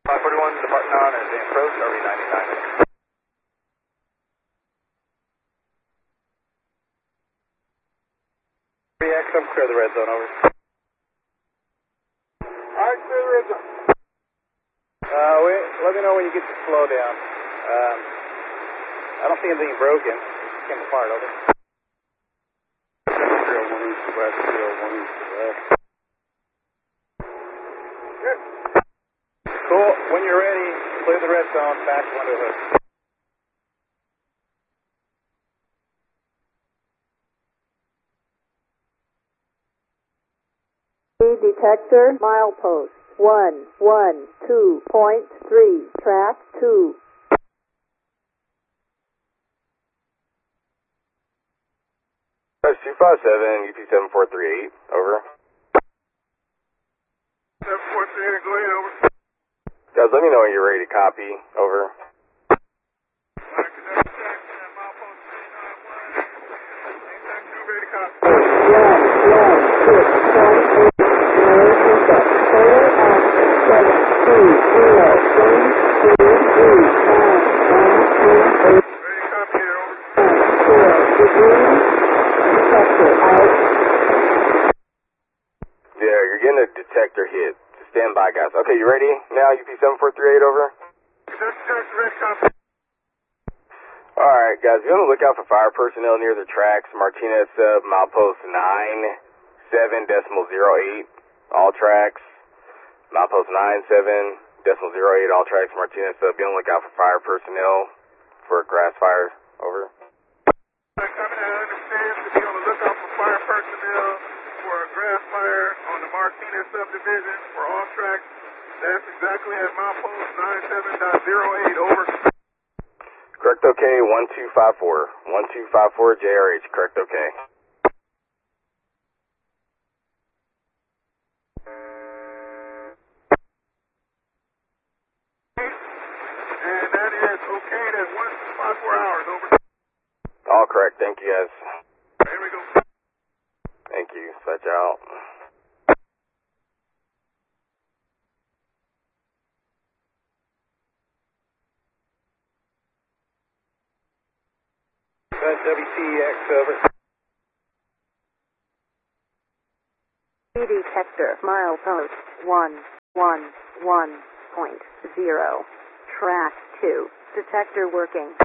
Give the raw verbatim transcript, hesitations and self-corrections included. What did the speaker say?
five forty-one, departing on as they approach, R V ninety-nine. three X, I'm clear the red zone, over. Alright, clear the red zone. Uh, wait, let me know when you get your slow down. Um, I don't see anything broken. It came apart, over. three oh one east to west, three oh one east to west. Good. Cool. When you're ready, clear the red zone, back window hood. Detector, milepost, one, one, two point three, track two. That's two five seven, U P seven four three eight, over. seven four three eight, go ahead, over. Guys, let me know when you're ready to copy, over. Alright, conduct check, and milepost three nine one. Anytime two, ready to copy. One, one, six, point eight, zero, seven, two, zero, three, three, three, nine, one, two, eight, Ready to copy here, over. zero, degree, detector out. Yeah, you're getting a detector hit. Just stand by, guys. Okay, you ready now, U P seven four three eight, over? Conduct check, ready to copy. Alright, guys, be on the lookout for fire personnel near the tracks. Martinez sub, milepost nine seven decimal zero eight, all tracks. Milepost nine seven decimal zero eight, all tracks. Martinez sub, be on the lookout for fire personnel for a grass fire, over. Alright, copy that, understand to be on the lookout for fire personnel for a grass fire on the Martinez subdivision for all tracks. That's exactly at milepost nine seven dot zero eight, over. Correct, okay, one two five four. one two five four J R H, correct, okay. And that is okay, that's one five four hours, over. All correct, thank you, guys. Here we go. Thank you, switch out. That's W T X, over. Detector, milepost, one, one, one point zero, track two, detector working.